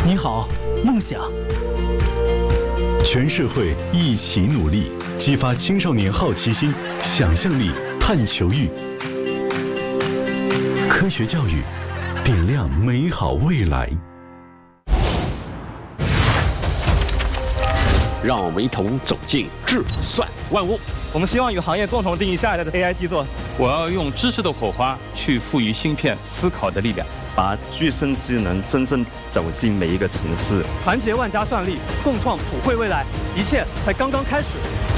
你好，梦想。 全社会一起努力，激发青少年好奇心、想象力、探求欲。科学教育，点亮美好未来。 让我们一同走进智算万物。 我们希望与行业共同定义下一代的 AI 基座。 我要用知识的火花去赋予芯片思考的力量， 把具身智能真正走进每一个城市， 团结万家算力，共创普惠未来，一切才刚刚开始。